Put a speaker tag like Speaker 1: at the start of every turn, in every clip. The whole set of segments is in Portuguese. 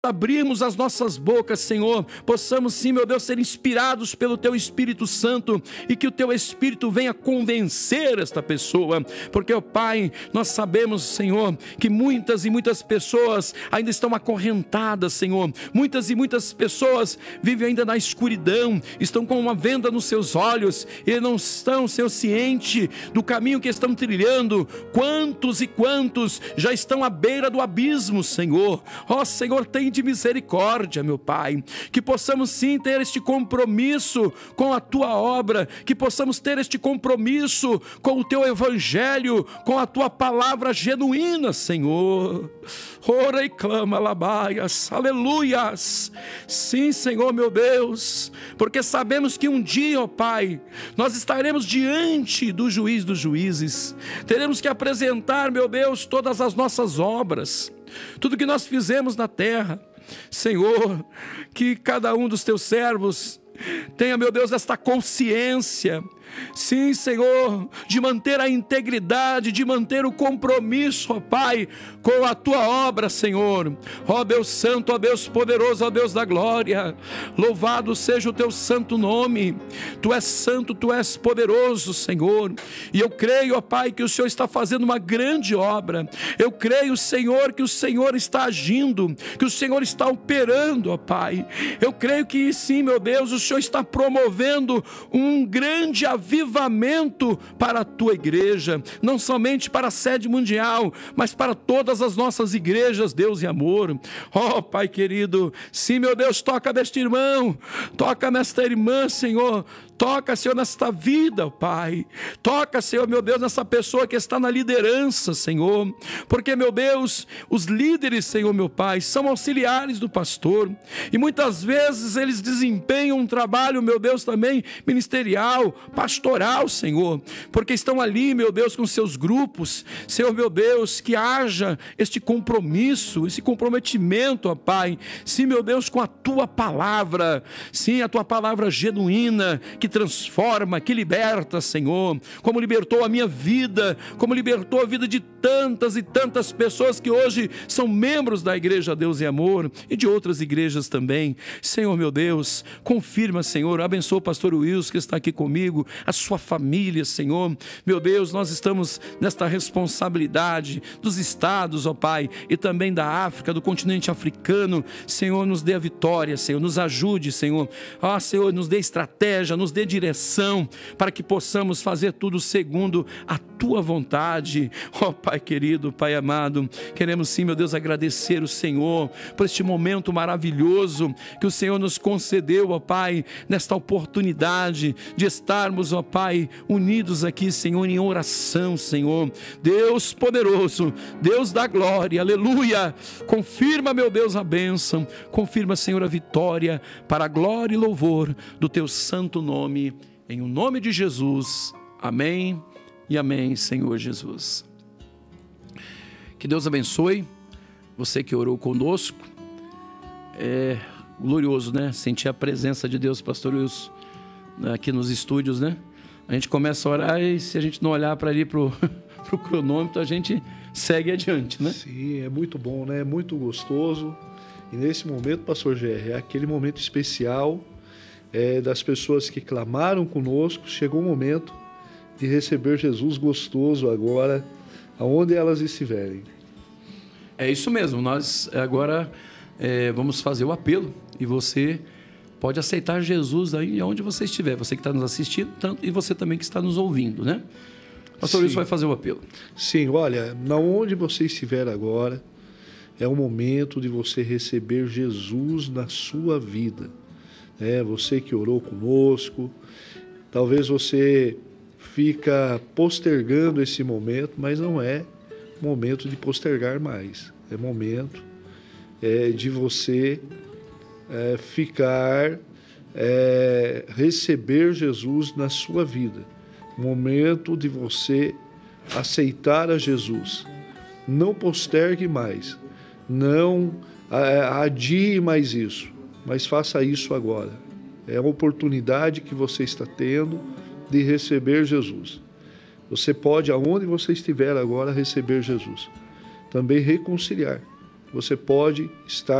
Speaker 1: abrirmos as nossas bocas, Senhor, possamos sim, meu Deus, ser inspirados pelo Teu Espírito Santo, e que o Teu Espírito venha convencer esta pessoa, porque, ó Pai, nós sabemos, Senhor, que muitas e muitas pessoas ainda estão acorrentadas, Senhor, muitas e muitas pessoas vivem ainda na escuridão, estão com uma venda nos seus olhos, e não estão, Senhor, cientes do caminho que estão trilhando. Quantos e quantos já estão à beira do abismo, Senhor. Ó Senhor, tem de misericórdia, meu Pai, que possamos sim ter este compromisso com a Tua obra, que possamos ter este compromisso com o Teu Evangelho, com a Tua palavra genuína, Senhor. Ora e clama, labaias, aleluias. Sim, Senhor, meu Deus, porque sabemos que um dia, ó Pai, nós estaremos diante do juiz dos juízes, teremos que apresentar, meu Deus, todas as nossas obras, tudo que nós fizemos na terra. Senhor, que cada um dos Teus servos tenha, meu Deus, esta consciência, sim, Senhor, de manter a integridade, de manter o compromisso, ó Pai, com a Tua obra, Senhor. Ó Deus santo, ó Deus poderoso, ó Deus da glória, louvado seja o Teu santo nome. Tu és santo, Tu és poderoso, Senhor, e eu creio, ó Pai, que o Senhor está fazendo uma grande obra. Eu creio, Senhor, que o Senhor está agindo, que o Senhor está operando, ó Pai. Eu creio que sim, meu Deus, o Senhor está promovendo um grande avivamento para a Tua igreja, não somente para a sede mundial, mas para todas as nossas igrejas, Deus e amor. Ó Pai querido, sim, meu Deus, toca neste irmão, toca nesta irmã, Senhor. Toca, Senhor, nesta vida, Pai. Toca, Senhor, meu Deus, nessa pessoa que está na liderança, Senhor. Porque, meu Deus, os líderes, Senhor, meu Pai, são auxiliares do pastor. E muitas vezes eles desempenham um trabalho, meu Deus, também ministerial, pastoral, Senhor. Porque estão ali, meu Deus, com seus grupos. Senhor, meu Deus, que haja este compromisso, esse comprometimento, ó Pai. Sim, meu Deus, com a Tua palavra. Sim, a Tua palavra genuína, que transforma, que liberta, Senhor, como libertou a minha vida, como libertou a vida de tantas e tantas pessoas que hoje são membros da Igreja Deus e Amor e de outras igrejas também. Senhor, meu Deus, confirma, Senhor, abençoa o pastor Wilson que está aqui comigo, a sua família, Senhor. Meu Deus, nós estamos nesta responsabilidade dos estados, ó Pai, e também da África, do continente africano. Senhor, nos dê a vitória, Senhor, nos ajude, Senhor. Ó Senhor, nos dê estratégia, nos dê direção, para que possamos fazer tudo segundo a Tua vontade. Ó Pai querido, Pai amado, queremos sim, meu Deus, agradecer o Senhor por este momento maravilhoso que o Senhor nos concedeu, ó Pai, nesta oportunidade de estarmos, ó Pai, unidos aqui, Senhor, em oração, Senhor. Deus poderoso, Deus da glória, aleluia. Confirma, meu Deus, a bênção, confirma, Senhor, a vitória, para a glória e louvor do Teu santo nome. Em o nome de Jesus, amém e amém, Senhor Jesus. Que Deus abençoe você que orou conosco. É glorioso, né? Sentir a presença de Deus, pastor Wilson, aqui nos estúdios, né? A gente começa a orar e se a gente não olhar para ali pro cronômetro, a gente segue adiante, né?
Speaker 2: Sim, é muito bom, né? É muito gostoso. E nesse momento, pastor GR, é aquele momento especial das pessoas que clamaram conosco. Chegou o momento de receber Jesus gostoso agora, aonde elas estiverem.
Speaker 1: É isso mesmo, nós agora vamos fazer o apelo e você pode aceitar Jesus aí onde você estiver, você que está nos assistindo e você também que está nos ouvindo, né? Pastor Wilson vai fazer o apelo.
Speaker 2: Sim, olha, na onde você estiver agora, é o momento de você receber Jesus na sua vida. Você que orou conosco, talvez você fica postergando esse momento, mas não é momento de postergar mais. É momento de você receber Jesus na sua vida. Momento de você aceitar a Jesus. Não postergue mais, não adie mais isso, mas faça isso agora. É a oportunidade que você está tendo de receber Jesus. Você pode, aonde você estiver agora, receber Jesus. Também reconciliar. Você pode estar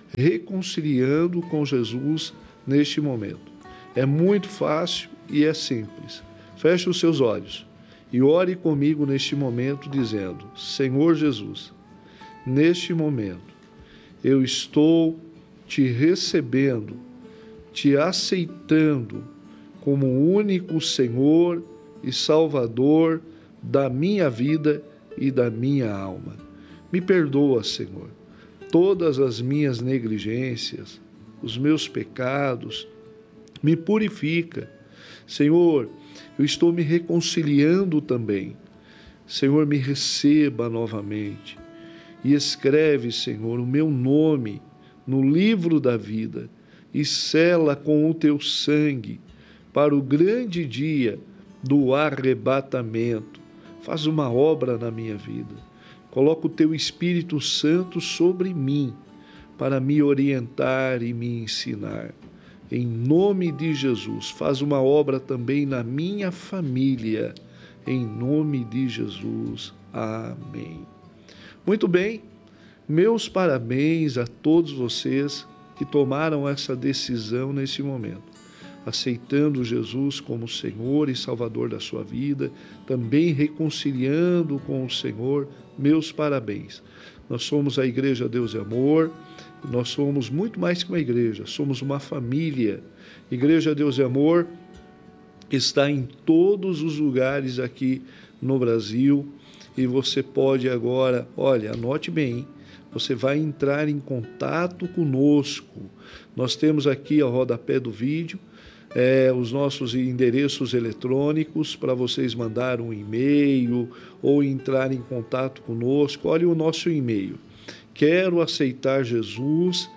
Speaker 2: reconciliando com Jesus neste momento. É muito fácil e é simples. Feche os seus olhos e ore comigo neste momento dizendo: Senhor Jesus, neste momento eu estou te recebendo, te aceitando como o único Senhor e Salvador da minha vida e da minha alma. Me perdoa, Senhor, todas as minhas negligências, os meus pecados, me purifica. Senhor, eu estou me reconciliando também. Senhor, me receba novamente e escreve, Senhor, o meu nome no livro da vida e sela com o teu sangue para o grande dia do arrebatamento. Faz uma obra na minha vida. Coloca o teu Espírito Santo sobre mim para me orientar e me ensinar. Em nome de Jesus, faz uma obra também na minha família. Em nome de Jesus. Amém. Muito bem, meus parabéns a todos vocês que tomaram essa decisão nesse momento, aceitando Jesus como Senhor e Salvador da sua vida, também reconciliando com o Senhor. Meus parabéns. Nós somos a Igreja Deus é Amor, nós somos muito mais que uma igreja, somos uma família. Igreja Deus é Amor está em todos os lugares aqui no Brasil e você pode agora, olha, anote bem, hein? Você vai entrar em contato conosco. Nós temos aqui ao rodapé do vídeo os nossos endereços eletrônicos para vocês mandar um e-mail ou entrar em contato conosco. Olha o nosso e-mail: quero aceitar Jesus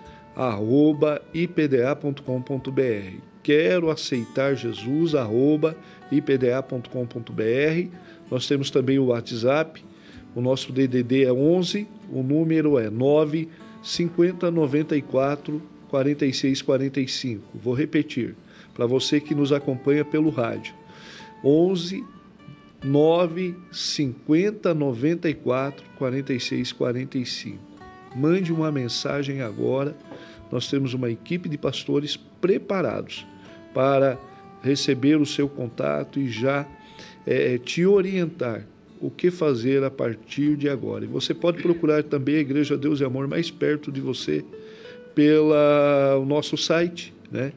Speaker 2: @ipda.com.br. Quero aceitar Jesus @ipda.com.br. Nós temos também o WhatsApp. O nosso DDD é 11, o número é 9 50 94 46 45. Vou repetir para você que nos acompanha pelo rádio: 11 9 50 94 46 45. Mande uma mensagem agora. Nós temos uma equipe de pastores preparados para receber o seu contato e já te orientar o que fazer a partir de agora. E você pode procurar também a Igreja Deus e Amor mais perto de você pelo nosso site, né?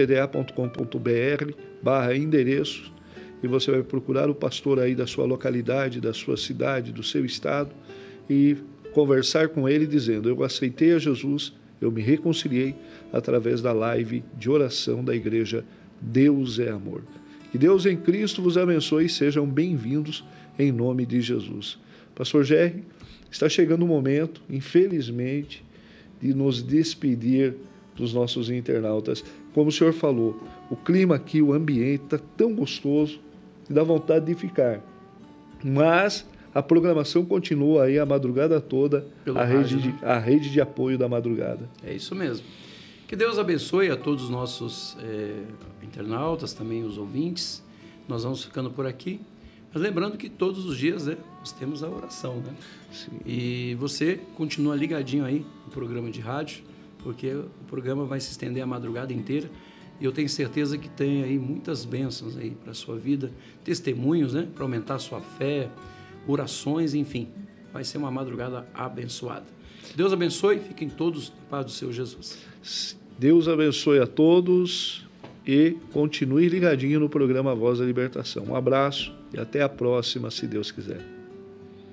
Speaker 2: ipda.com.br/endereços, e você vai procurar o pastor aí da sua localidade, da sua cidade, do seu estado e conversar com ele dizendo: eu aceitei a Jesus, eu me reconciliei através da live de oração da Igreja Deus é Amor. Que Deus em Cristo vos abençoe e sejam bem-vindos em nome de Jesus. Pastor Jerry, está chegando o momento, infelizmente, de nos despedir dos nossos internautas. Como o senhor falou, o clima aqui, o ambiente está tão gostoso que dá vontade de ficar. Mas a programação continua aí a madrugada toda, a rede de apoio da madrugada.
Speaker 1: É isso mesmo. Que Deus abençoe a todos os nossos internautas, também os ouvintes. Nós vamos ficando por aqui. Mas lembrando que todos os dias nós temos a oração, né?
Speaker 2: Sim.
Speaker 1: E você continua ligadinho aí no programa de rádio, porque o programa vai se estender a madrugada inteira. E eu tenho certeza que tem aí muitas bênçãos aí para a sua vida, testemunhos, né? Para aumentar a sua fé, orações, enfim. Vai ser uma madrugada abençoada. Deus abençoe, fiquem todos na paz do Senhor Jesus.
Speaker 2: Deus abençoe a todos e continue ligadinho no programa Voz da Libertação. Um abraço e até a próxima, se Deus quiser.